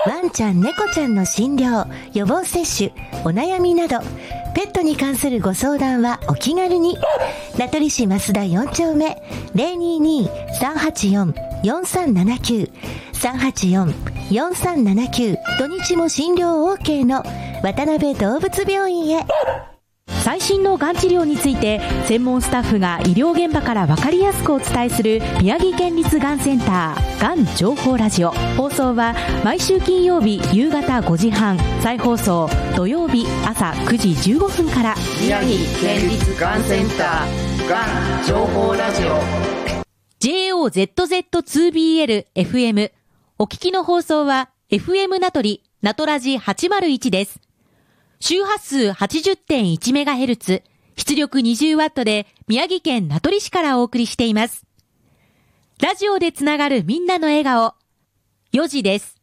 ワンちゃん猫ちゃんの診療、予防接種、お悩みなどペットに関するご相談はお気軽に。名取市増田4丁目 022-384-4379 384-4379 土日も診療 OK の渡辺動物病院へ。 最新のがん治療について専門スタッフが医療現場から分かりやすくお伝えする宮城県立がんセンターがん情報ラジオ。放送は毎週金曜日夕方5時半、再放送土曜日朝9時15分から。 宮城県立がんセンターがん情報ラジオ JOZZ2BL FM。 お聞きの放送は FM 名取名取ラジ801です。周波数 80.1MHz、 出力 20W で宮城県名取市からお送りしています。ラジオでつながるみんなの笑顔、4時です。